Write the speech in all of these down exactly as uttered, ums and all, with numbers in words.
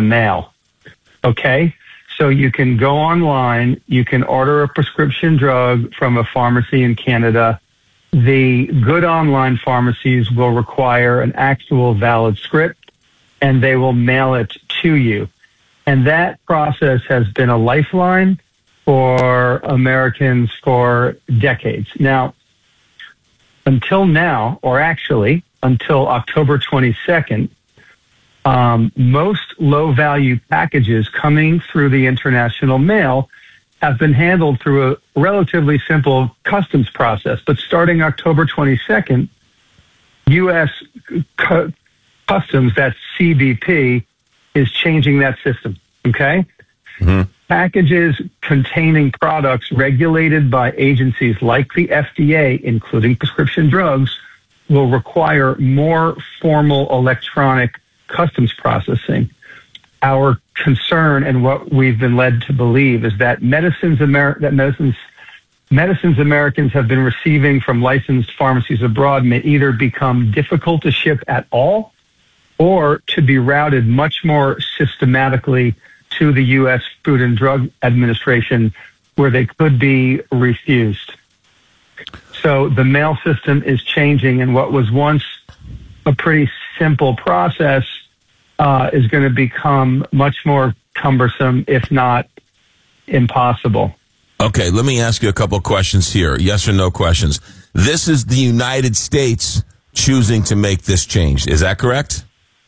mail. Okay? So you can go online, you can order a prescription drug from a pharmacy in Canada. The good online pharmacies will require an actual valid script, and they will mail it to you. And that process has been a lifeline for Americans for decades. Now, until now, or actually until October twenty-second, um, most low-value packages coming through the international mail have been handled through a relatively simple customs process. But starting October twenty-second, U S cu- Customs, that's C B P, is changing that system, okay? Mm-hmm. Packages containing products regulated by agencies like the F D A, including prescription drugs, will require more formal electronic customs processing. Our concern and what we've been led to believe is that medicines, Amer- that medicines, medicines Americans have been receiving from licensed pharmacies abroad may either become difficult to ship at all or to be routed much more systematically to the U S Food and Drug Administration, where they could be refused. So the mail system is changing, and what was once a pretty simple process uh, is going to become much more cumbersome, if not impossible. Okay, let me ask you a couple of questions here. Yes or no questions. This is the United States choosing to make this change. Is that correct?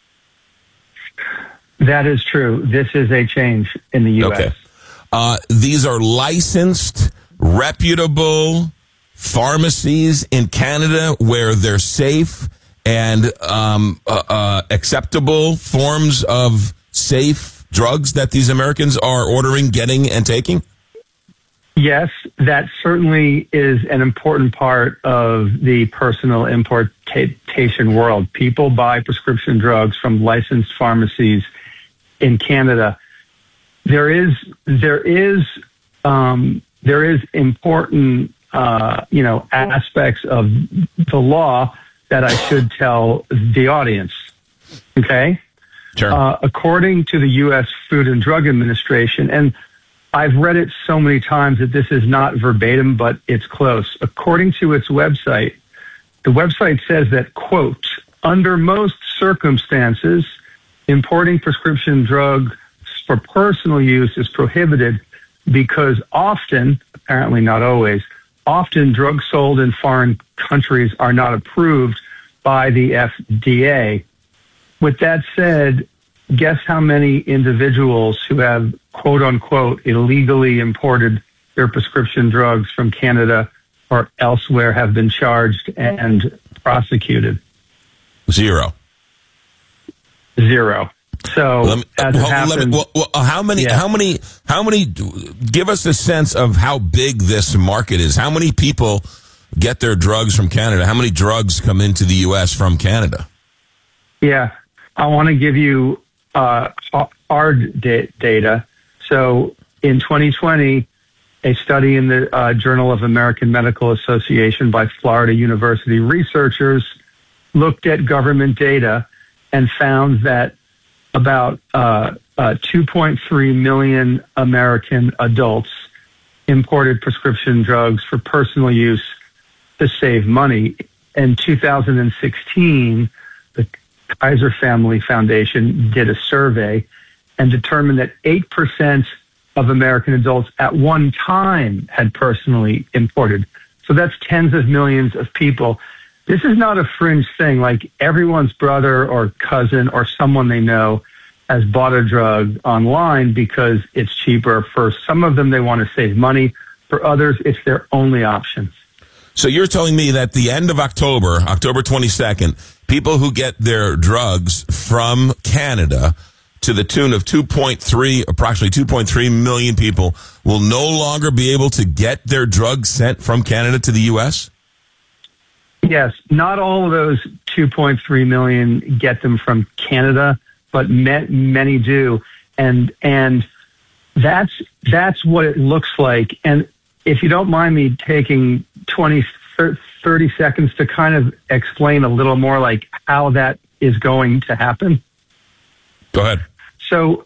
That is true. This is a change in the U S. Okay. Uh, these are licensed, reputable pharmacies in Canada where they're safe and um, uh, uh, acceptable forms of safe drugs that these Americans are ordering, getting, and taking? Yes, that certainly is an important part of the personal importation world. People buy prescription drugs from licensed pharmacies in Canada. There is there is um, there is important uh, you know aspects of the law that I should tell the audience. Okay, sure. Uh, according to the U S Food and Drug Administration, and I've read it so many times that this is not verbatim, but it's close. According to its website, the website says that, quote, under most circumstances, importing prescription drugs for personal use is prohibited because often, apparently not always, often drugs sold in foreign countries are not approved by the F D A. With that said, guess how many individuals who have, quote unquote, illegally imported their prescription drugs from Canada or elsewhere have been charged and prosecuted? Zero. Zero. So, let me, as well, it happens, let me, well, well, how many, yeah. how many, how many, give us a sense of how big this market is. How many people get their drugs from Canada? How many drugs come into the U S from Canada? Yeah, I want to give you uh, hard da- data. So in twenty twenty, a study in the uh, Journal of American Medical Association by Florida University researchers looked at government data and found that about uh, uh, two point three million American adults imported prescription drugs for personal use to save money. In two thousand sixteen, the Kaiser Family Foundation did a survey and determined that eight percent of American adults at one time had personally imported. So that's tens of millions of people. This is not a fringe thing. Like everyone's brother or cousin or someone they know has bought a drug online because it's cheaper. For some of them, they want to save money. For others, it's their only option. So you're telling me that the end of October, October twenty-second, people who get their drugs from Canada to the tune of two point three, approximately two point three million people will no longer be able to get their drugs sent from Canada to the U S? Yes, not all of those two point three million get them from Canada, but many do. And, and that's, that's what it looks like. And if you don't mind me taking twenty, thirty seconds to kind of explain a little more like how that is going to happen. Go ahead. So